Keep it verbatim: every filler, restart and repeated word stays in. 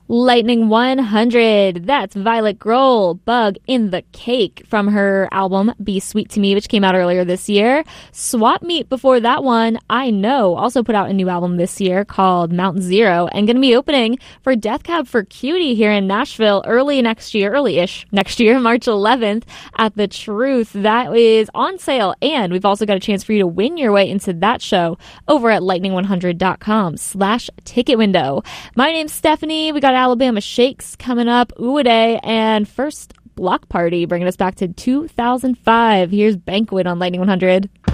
Lightning one hundred. That's Violet Grohl, Bug in the Cake, from her album Be Sweet to Me, which came out earlier this year. Swap Meet before that one, I Know, also put out a new album this year called Mount Zero, and going to be opening for Death Cab for Cutie here in Nashville early next year, early-ish next year, March eleventh at The Truth. That is on sale, and we've also got a chance for you to win your way into that show over at lightning one hundred dot com slash ticket window. My name's Stephanie. We got Alabama Shakes coming up, Ooh-a-Day, and first Block Party, bringing us back to two thousand five. Here's Banquet on Lightning one hundred.